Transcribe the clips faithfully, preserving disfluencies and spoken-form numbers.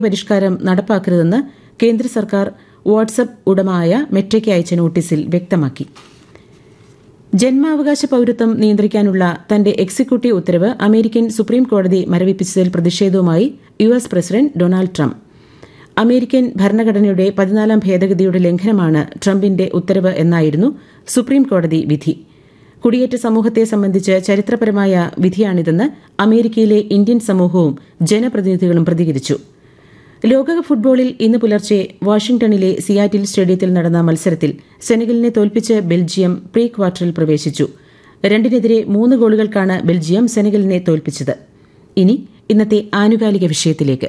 പരിഷ്കാരം നടപ്പാക്കരുതെന്ന് കേന്ദ്ര സർക്കാർ വാട്സ്ആപ്പ് ഉടമയായ മെറ്റയ്ക്ക് അയച്ച നോട്ടീസിൽ വ്യക്തമാക്കി. ജന്മാവകാശ പൌരത്വം നിയന്ത്രിക്കാനുള്ള തന്റെ എക്സിക്യൂട്ടീവ് ഉത്തരവ് അമേരിക്കൻ സുപ്രീം കോടതി മരവിപ്പിച്ചതിൽ പ്രതിഷേധവുമായി U S president Donald Trump. American ഭരണഘടനയുടെ പതിനാലാം ഭേദഗതിയുടെ ലംഘനമാണ് ട്രംപിന്റെ ഉത്തരവ് എന്നായിരുന്നു സുപ്രീം കോടതി വിധി. കുടിയേറ്റ സമൂഹത്തെ സംബന്ധിച്ച് ചരിത്രപരമായ വിധിയാണിതെന്ന് അമേരിക്കയിലെ ഇന്ത്യൻ സമൂഹവും ജനപ്രതിനിധികളും പ്രതികരിച്ചു. ലോകകപ്പ് ഫുട്ബോളിൽ ഇന്ന് പുലർച്ചെ വാഷിംഗ്ടണിലെ സിയാറ്റിൽ സ്റ്റേഡിയത്തിൽ നടന്ന മത്സരത്തിൽ സെനഗലിനെ തോൽപ്പിച്ച് ബെൽജിയം പ്രീ ക്വാർട്ടറിൽ പ്രവേശിച്ചു. രണ്ടിനെതിരെ മൂന്ന് ഗോളുകൾക്കാണ് ബെൽജിയം സെനഗലിനെ തോൽപ്പിച്ചത്. ഇനി ഇന്നത്തെ ആനുകാലിക വിഷയത്തിലേക്ക്.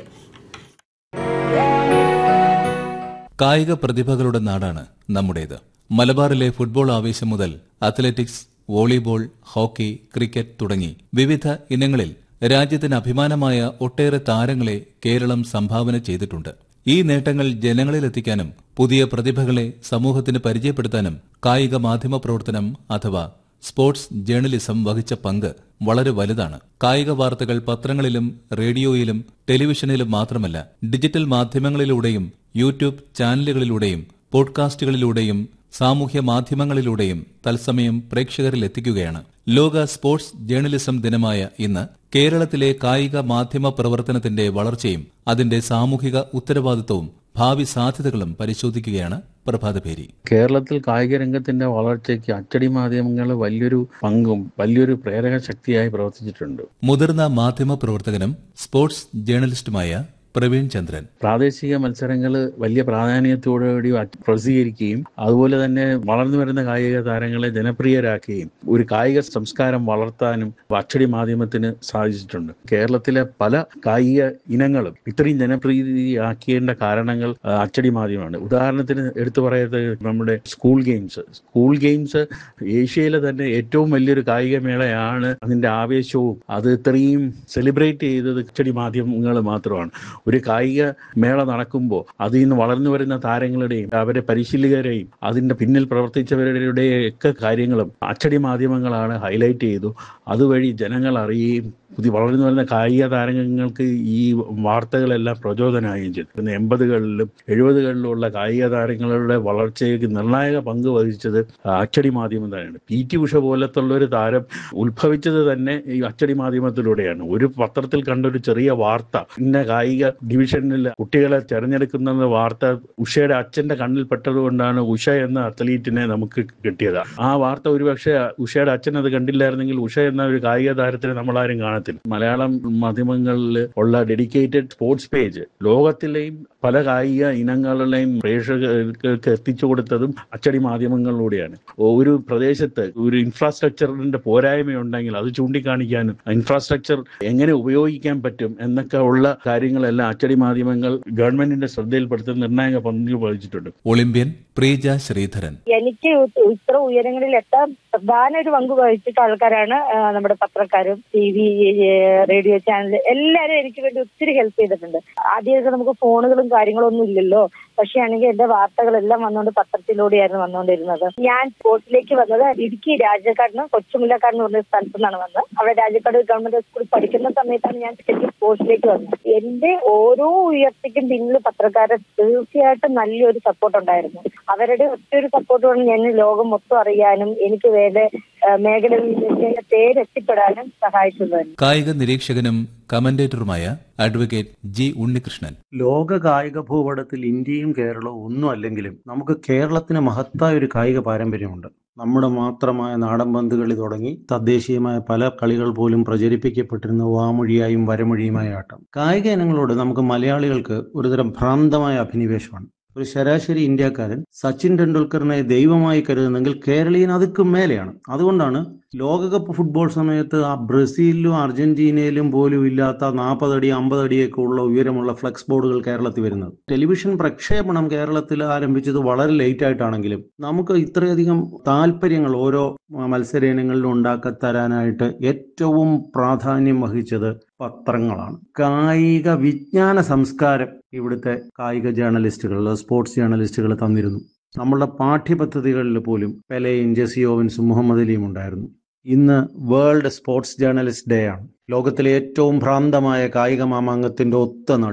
കായിക പ്രതിഭകളുടെ നാടാണ് നമ്മുടേത്. മലബാറിലെ ഫുട്ബോൾ ആവേശം മുതൽ അത്ലറ്റിക്സ്, വോളിബോൾ, ഹോക്കി, ക്രിക്കറ്റ് തുടങ്ങി വിവിധ ഇനങ്ങളിൽ രാജ്യത്തിന് അഭിമാനമായ ഒട്ടേറെ താരങ്ങളെ കേരളം സംഭാവന ചെയ്തിട്ടുണ്ട്. ഈ നേട്ടങ്ങൾ ജനങ്ങളിലെത്തിക്കാനും പുതിയ പ്രതിഭകളെ സമൂഹത്തിന് പരിചയപ്പെടുത്താനും കായിക മാധ്യമ പ്രവർത്തനം അഥവാ സ്പോർട്സ് ജേർണലിസം വഹിച്ച പങ്ക് വളരെ വലുതാണ്. കായിക വാർത്തകൾ പത്രങ്ങളിലും റേഡിയോയിലും ടെലിവിഷനിലും മാത്രമല്ല, ഡിജിറ്റൽ മാധ്യമങ്ങളിലൂടെയും യൂട്യൂബ് ചാനലുകളിലൂടെയും പോഡ്കാസ്റ്റുകളിലൂടെയും സാമൂഹ്യ മാധ്യമങ്ങളിലൂടെയും തത്സമയം പ്രേക്ഷകരിലെത്തിക്കുകയാണ്. ലോക സ്പോർട്സ് ജേർണലിസം ദിനമായ ഇന്ന് കേരളത്തിലെ കായിക മാധ്യമ പ്രവർത്തനത്തിന്റെ വളർച്ചയും അതിന്റെ സാമൂഹിക ഉത്തരവാദിത്വവും ഭാവി സാധ്യതകളും പരിശോധിക്കുകയാണ് പ്രഭാതഭേരി. കേരളത്തിൽ കായിക രംഗത്തിന്റെ വളർച്ചയ്ക്ക് അച്ചടി മാധ്യമങ്ങൾ വലിയൊരു പങ്കും വലിയൊരു പ്രേരക ശക്തിയായി പ്രവർത്തിച്ചിട്ടുണ്ട്. മുതിർന്ന മാധ്യമ പ്രവർത്തകനും സ്പോർട്സ് ജേർണലിസ്റ്റുമായ പ്രവീൺ ചന്ദ്രൻ. പ്രാദേശിക മത്സരങ്ങൾ വലിയ പ്രാധാന്യത്തോടുകൂടി പ്രസിദ്ധീകരിക്കുകയും അതുപോലെ തന്നെ വളർന്നു വരുന്ന കായിക താരങ്ങളെ ജനപ്രിയരാക്കുകയും ഒരു കായിക സംസ്കാരം വളർത്താനും അച്ചടി മാധ്യമത്തിന് സാധിച്ചിട്ടുണ്ട്. കേരളത്തിലെ പല കായിക ഇനങ്ങളും ഇത്രയും ജനപ്രീതിയാക്കേണ്ട കാരണങ്ങൾ അച്ചടി മാധ്യമമാണ്. ഉദാഹരണത്തിന് എടുത്തു പറയുന്നത് നമ്മുടെ സ്കൂൾ ഗെയിംസ്. സ്കൂൾ ഗെയിംസ് ഏഷ്യയിലെ തന്നെ ഏറ്റവും വലിയൊരു കായിക മേളയാണ്. അതിന്റെ ആവേശവും അത് ഇത്രയും സെലിബ്രേറ്റ് ചെയ്തത് അച്ചടി മാധ്യമങ്ങൾ മാത്രമാണ്. ഒരു കായിക മേള നടക്കുമ്പോൾ അതിൽ നിന്ന് വളർന്നു വരുന്ന താരങ്ങളുടെയും അവരെ പരിശീലകരെയും അതിന്റെ പിന്നിൽ പ്രവർത്തിച്ചവരുടെയൊക്കെ കാര്യങ്ങളും അച്ചടി മാധ്യമങ്ങളാണ് ഹൈലൈറ്റ് ചെയ്തു. അതുവഴി ജനങ്ങൾ അറിയുകയും പുതിയ വളർന്നു വരുന്ന കായിക താരങ്ങൾക്ക് ഈ വാർത്തകളെല്ലാം പ്രചോദനമാകുകയും ചെയ്തു. പിന്നെ എൺപതുകളിലും എഴുപതുകളിലുമുള്ള കായിക താരങ്ങളുടെ വളർച്ചയ്ക്ക് നിർണായക പങ്ക് വഹിച്ചത് അച്ചടി മാധ്യമം തന്നെയാണ്. പി ടി ഉഷ പോലത്തുള്ള ഒരു താരം ഉത്ഭവിച്ചത് തന്നെ ഈ അച്ചടി മാധ്യമത്തിലൂടെയാണ്. ഒരു പത്രത്തിൽ കണ്ട ഒരു ചെറിയ വാർത്ത, ഇന്ന കായിക ഡിവിഷനിൽ കുട്ടികളെ തെരഞ്ഞെടുക്കുന്ന വാർത്ത ഉഷയുടെ അച്ഛന്റെ കണ്ണിൽ പെട്ടതുകൊണ്ടാണ് ഉഷ എന്ന അത്ലീറ്റിനെ നമുക്ക് കിട്ടിയത്. ആ വാർത്ത ഒരുപക്ഷെ ഉഷയുടെ അച്ഛൻ അത് കണ്ടില്ലായിരുന്നെങ്കിൽ ഉഷ എന്ന ഒരു കായിക താരത്തിനെ നമ്മളാരും കാണത്തില്ല. മലയാളം മാധ്യമങ്ങളിൽ ഉള്ള ഡെഡിക്കേറ്റഡ് സ്പോർട്സ് പേജ് ലോകത്തിലെയും പല കായിക ഇനങ്ങളുടെയും പ്രേക്ഷകർക്ക് എത്തിച്ചു കൊടുത്തതും അച്ചടി മാധ്യമങ്ങളിലൂടെയാണ്. ഒരു പ്രദേശത്ത് ഒരു ഇൻഫ്രാസ്ട്രക്ചറിന്റെ പോരായ്മയുണ്ടെങ്കിൽ അത് ചൂണ്ടിക്കാണിക്കാനും ഇൻഫ്രാസ്ട്രക്ചർ എങ്ങനെ ഉപയോഗിക്കാൻ പറ്റും എന്നൊക്കെ ഉള്ള കാര്യങ്ങളെല്ലാം അച്ചടി മാധ്യമങ്ങൾ ഗവൺമെന്റിന്റെ ശ്രദ്ധയിൽപ്പെടുത്തി നിർണായക പങ്ക് വഹിച്ചിട്ടുണ്ട്. ഒളിമ്പ്യൻ പ്രീജ ശ്രീധരൻ. എനിക്ക് ഇത്ര ഉയരങ്ങളിൽ എത്താൻ പ്രധാന ഒരു പങ്ക് വഹിച്ചിട്ട് ആൾക്കാരാണ് നമ്മുടെ പത്രക്കാരും ടി വി റേഡിയോ ചാനൽ എല്ലാവരും എനിക്ക് വേണ്ടി ഒത്തിരി ഹെൽപ്പ് ചെയ്തിട്ടുണ്ട്. ആദ്യമൊക്കെ നമുക്ക് ഫോണുകളും കാര്യങ്ങളും ഒന്നും ഇല്ലല്ലോ. പക്ഷെ ആണെങ്കിൽ എന്റെ വാർത്തകളെല്ലാം വന്നുകൊണ്ട് പത്രത്തിലൂടെയായിരുന്നു വന്നുകൊണ്ടിരുന്നത്. ഞാൻ സ്പോർട്സിലേക്ക് വന്നത് ഇടുക്കി രാജക്കാടിന് കൊച്ചുമുല്ലക്കാട് എന്ന് പറഞ്ഞ സ്ഥലത്തു നിന്നാണ് വന്നത്. അവിടെ രാജക്കാട് ഗവൺമെന്റ് സ്കൂളിൽ പഠിക്കുന്ന സമയത്താണ് ഞാൻ സ്പോർട്സിലേക്ക് വന്നത്. എന്റെ ഓരോ ഉയർച്ചയ്ക്കും പിന്നിൽ പത്രക്കാരെ തീർച്ചയായിട്ടും നല്ലൊരു സപ്പോർട്ട് ഉണ്ടായിരുന്നു. അവരുടെ ഒറ്റൊരു സപ്പോർട്ട് കൊണ്ട് ഞാൻ ലോകം മൊത്തം അറിയാനും എനിക്ക് വേറെ മേഖലകളിലേക്ക് പേരെത്തിപ്പെടാനും സഹായിച്ചതായിരുന്നു. കായിക നിരീക്ഷകനും കമന്റേറ്ററുമായ അഡ്വക്കേറ്റ് ജി ഉണ്ണികൃഷ്ണൻ. ലോക കായിക ഭൂപടത്തിൽ ഇന്ത്യയും കേരളവും ഒന്നും അല്ലെങ്കിലും നമുക്ക് കേരളത്തിന് മഹത്തായ ഒരു കായിക പാരമ്പര്യമുണ്ട്. നമ്മുടെ മാത്രമായ നാടൻ പന്തുകളി തുടങ്ങി തദ്ദേശീയമായ പല കളികൾ പോലും പ്രചരിപ്പിക്കപ്പെട്ടിരുന്ന വാമൊഴിയായും വരമൊഴിയുമായ ആട്ടം. കായിക ഇനങ്ങളോട് നമുക്ക് മലയാളികൾക്ക് ഒരുതരം ഭ്രാന്തമായ അഭിനിവേശമാണ്. ഒരു ശരാശരി ഇന്ത്യക്കാരൻ സച്ചിൻ ടെണ്ടുൽക്കറിനെ ദൈവമായി കരുതുന്നെങ്കിൽ കേരളീയൻ അതുക്കും മേലെയാണ്. അതുകൊണ്ടാണ് ലോകകപ്പ് ഫുട്ബോൾ സമയത്ത് ആ ബ്രസീലിലും അർജന്റീനയിലും പോലും ഇല്ലാത്ത നാൽപ്പതടി അമ്പതടിയൊക്കെ ഉള്ള ഉയരമുള്ള ഫ്ലെക്സ് ബോർഡുകൾ കേരളത്തിൽ വരുന്നത്. ടെലിവിഷൻ പ്രക്ഷേപണം കേരളത്തിൽ ആരംഭിച്ചത് വളരെ ലേറ്റ് ആയിട്ടാണെങ്കിലും നമുക്ക് ഇത്രയധികം താല്പര്യങ്ങൾ ഓരോ മത്സര ഇനങ്ങളിലും ഉണ്ടാക്കി തരാനായിട്ട് ഏറ്റവും പ്രാധാന്യം വഹിച്ചത് പത്രങ്ങളാണ്. കായിക വിജ്ഞാന സംസ്കാരം ഇവിടുത്തെ കായിക ജേർണലിസ്റ്റുകൾ, സ്പോർട്സ് ജേർണലിസ്റ്റുകൾ തന്നിരുന്നു. നമ്മളുടെ പാഠ്യപദ്ധതികളിൽ പോലും പെലെയും ജെസി ഓവൻസും മുഹമ്മദ് അലിയും ഉണ്ടായിരുന്നു. ഇന്ന് വേൾഡ് സ്പോർട്സ് ജേർണലിസ്റ്റ് ഡേ ആണ്. ലോകത്തിലെ ഏറ്റവും ഭ്രാന്തമായ കായിക മാമാങ്കത്തിന്റെ ഒത്ത നടുവിൽ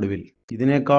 ഇതിനേക്കാൾ